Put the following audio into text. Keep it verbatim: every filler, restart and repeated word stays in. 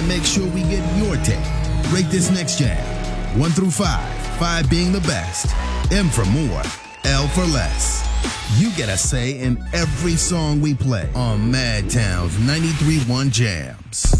make sure we get your take. Rate this next jam. One through five. Five being the best. M for more. L for less. You get a say in every song we play on Madtown's ninety-three point one Jams.